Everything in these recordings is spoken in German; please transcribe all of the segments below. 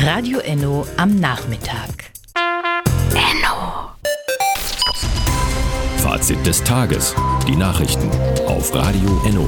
Radio Enno am Nachmittag. Enno. Fazit des Tages. Die Nachrichten auf Radio Enno.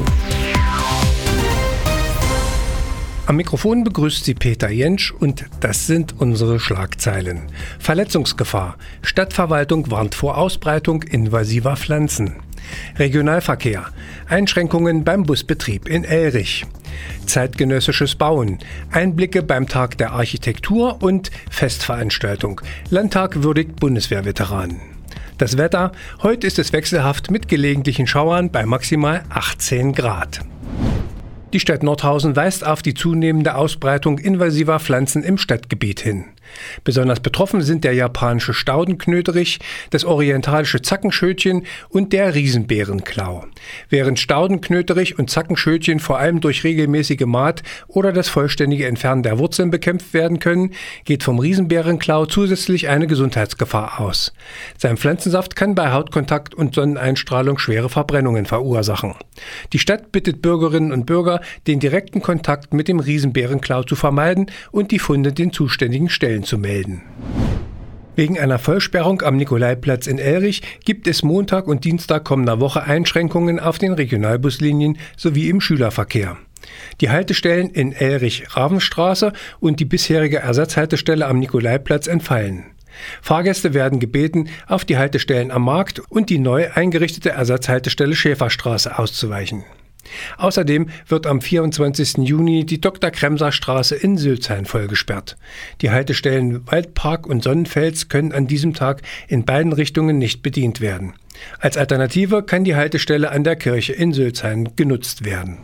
Am Mikrofon begrüßt Sie Peter Jentsch und das sind unsere Schlagzeilen. Verletzungsgefahr. Stadtverwaltung warnt vor Ausbreitung invasiver Pflanzen. Regionalverkehr. Einschränkungen beim Busbetrieb in Elrich. Zeitgenössisches Bauen. Einblicke beim Tag der Architektur und Festveranstaltung. Landtag würdigt Bundeswehrveteranen. Das Wetter. Heute ist es wechselhaft mit gelegentlichen Schauern bei maximal 18 Grad. Die Stadt Nordhausen weist auf die zunehmende Ausbreitung invasiver Pflanzen im Stadtgebiet hin. Besonders betroffen sind der japanische Staudenknöterich, das orientalische Zackenschötchen und der Riesenbeerenklau. Während Staudenknöterich und Zackenschötchen vor allem durch regelmäßige Maat oder das vollständige Entfernen der Wurzeln bekämpft werden können, geht vom Riesenbeerenklau zusätzlich eine Gesundheitsgefahr aus. Sein Pflanzensaft kann bei Hautkontakt und Sonneneinstrahlung schwere Verbrennungen verursachen. Die Stadt bittet Bürgerinnen und Bürger, den direkten Kontakt mit dem Riesenbeerenklau zu vermeiden und die Funde den zuständigen Stellen zu melden. Wegen einer Vollsperrung am Nikolaiplatz in Elrich gibt es Montag und Dienstag kommender Woche Einschränkungen auf den Regionalbuslinien sowie im Schülerverkehr. Die Haltestellen in Elrich-Ravenstraße und die bisherige Ersatzhaltestelle am Nikolaiplatz entfallen. Fahrgäste werden gebeten, auf die Haltestellen am Markt und die neu eingerichtete Ersatzhaltestelle Schäferstraße auszuweichen. Außerdem wird am 24. Juni die Dr.-Kremser-Straße in Sülzheim vollgesperrt. Die Haltestellen Waldpark und Sonnenfels können an diesem Tag in beiden Richtungen nicht bedient werden. Als Alternative kann die Haltestelle an der Kirche in Sülzheim genutzt werden.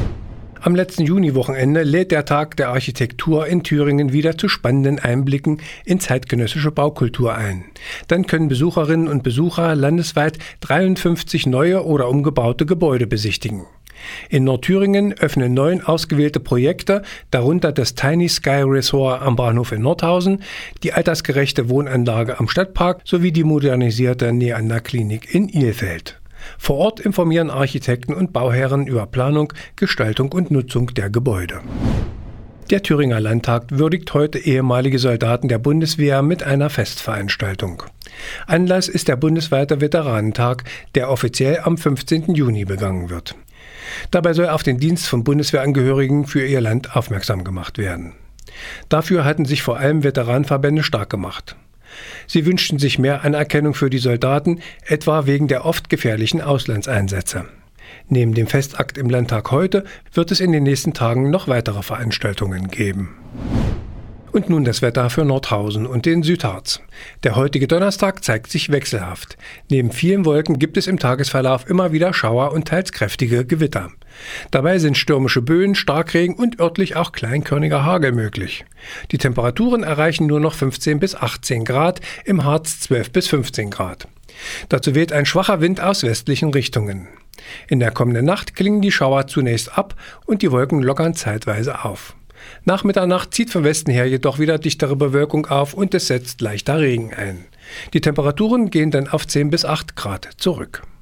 Am letzten Juniwochenende lädt der Tag der Architektur in Thüringen wieder zu spannenden Einblicken in zeitgenössische Baukultur ein. Dann können Besucherinnen und Besucher landesweit 53 neue oder umgebaute Gebäude besichtigen. In Nordthüringen öffnen 9 ausgewählte Projekte, darunter das Tiny Sky Resort am Bahnhof in Nordhausen, die altersgerechte Wohnanlage am Stadtpark sowie die modernisierte Neander-Klinik in Ilfeld. Vor Ort informieren Architekten und Bauherren über Planung, Gestaltung und Nutzung der Gebäude. Der Thüringer Landtag würdigt heute ehemalige Soldaten der Bundeswehr mit einer Festveranstaltung. Anlass ist der bundesweite Veteranentag, der offiziell am 15. Juni begangen wird. Dabei soll auf den Dienst von Bundeswehrangehörigen für ihr Land aufmerksam gemacht werden. Dafür hatten sich vor allem Veteranenverbände stark gemacht. Sie wünschten sich mehr Anerkennung für die Soldaten, etwa wegen der oft gefährlichen Auslandseinsätze. Neben dem Festakt im Landtag heute wird es in den nächsten Tagen noch weitere Veranstaltungen geben. Und nun das Wetter für Nordhausen und den Südharz. Der heutige Donnerstag zeigt sich wechselhaft. Neben vielen Wolken gibt es im Tagesverlauf immer wieder Schauer und teils kräftige Gewitter. Dabei sind stürmische Böen, Starkregen und örtlich auch kleinkörniger Hagel möglich. Die Temperaturen erreichen nur noch 15 bis 18 Grad, im Harz 12 bis 15 Grad. Dazu weht ein schwacher Wind aus westlichen Richtungen. In der kommenden Nacht klingen die Schauer zunächst ab und die Wolken lockern zeitweise auf. Nach Mitternacht zieht vom Westen her jedoch wieder dichtere Bewölkung auf und es setzt leichter Regen ein. Die Temperaturen gehen dann auf 10 bis 8 Grad zurück.